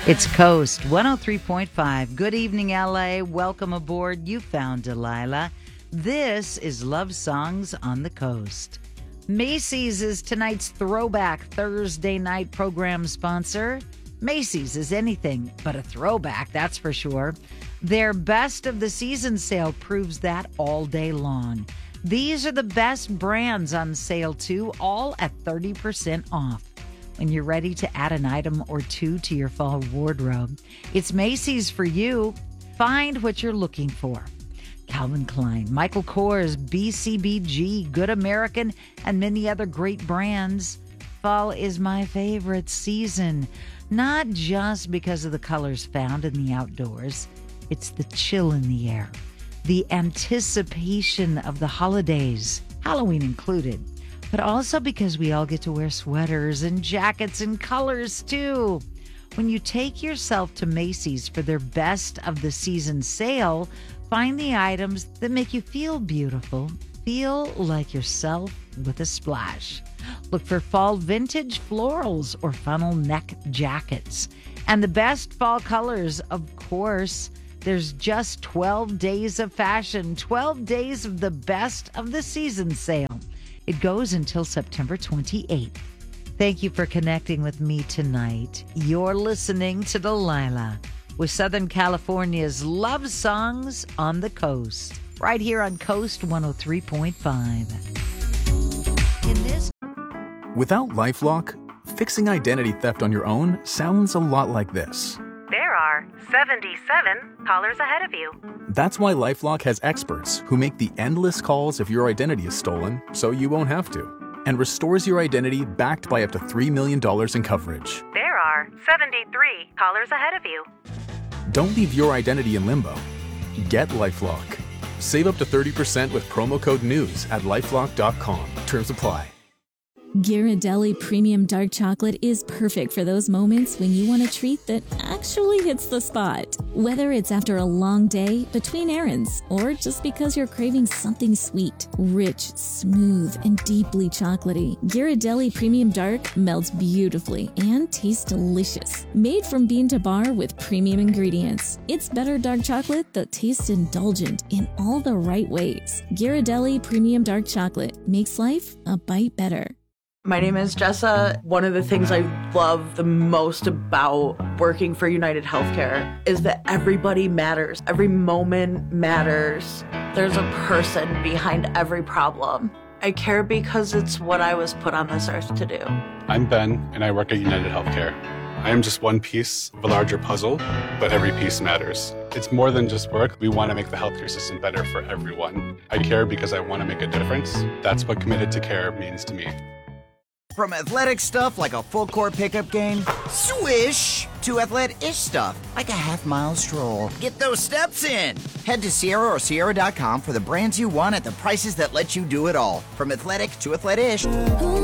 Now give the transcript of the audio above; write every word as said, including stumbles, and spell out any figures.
It's Coast one oh three point five. Good evening, L A. Welcome aboard. You found Delilah. This is Love Songs on the Coast. Macy's is tonight's Throwback Thursday night program sponsor. Macy's is anything but a throwback, that's for sure. Their best of the season sale proves that all day long. These are the best brands on sale too, all at thirty percent off. When you're ready to add an item or two to your fall wardrobe, it's Macy's for you. Find what you're looking for. Calvin Klein, Michael Kors, B C B G, Good American, and many other great brands. Fall is my favorite season, not just because of the colors found in the outdoors. It's the chill in the air, the anticipation of the holidays, Halloween included, but also because we all get to wear sweaters and jackets and colors too. When you take yourself to Macy's for their best of the season sale, find the items that make you feel beautiful, feel like yourself with a splash. Look for fall vintage florals or funnel neck jackets. And the best fall colors, of course. There's just twelve days of fashion, twelve days of the best of the season sale. It goes until September twenty-eighth. Thank you for connecting with me tonight. You're listening to Delilah with Southern California's Love Songs on the Coast, right here on Coast one oh three point five. In this Without LifeLock, fixing identity theft on your own sounds a lot like this. There are seventy-seven callers ahead of you. That's why LifeLock has experts who make the endless calls if your identity is stolen, so you won't have to, and restores your identity backed by up to three million dollars in coverage. There are seventy-three callers ahead of you. Don't leave your identity in limbo. Get LifeLock. Save up to thirty percent with promo code NEWS at lifelock dot com. Terms apply. Ghirardelli Premium Dark Chocolate is perfect for those moments when you want a treat that actually hits the spot. Whether it's after a long day, between errands, or just because you're craving something sweet, rich, smooth, and deeply chocolatey, Ghirardelli Premium Dark melts beautifully and tastes delicious. Made from bean to bar with premium ingredients, it's better dark chocolate that tastes indulgent in all the right ways. Ghirardelli Premium Dark Chocolate makes life a bite better. My name is Jessa. One of the things I love the most about working for United Healthcare is that everybody matters. Every moment matters. There's a person behind every problem. I care because it's what I was put on this earth to do. I'm Ben, and I work at United Healthcare. I am just one piece of a larger puzzle, but every piece matters. It's more than just work. We want to make the healthcare system better for everyone. I care because I want to make a difference. That's what committed to care means to me. From athletic stuff like a full court pickup game, swish, to athletic-ish stuff like a half mile stroll. Get those steps in. Head to Sierra or Sierra dot com for the brands you want at the prices that let you do it all. From athletic to athletic-ish.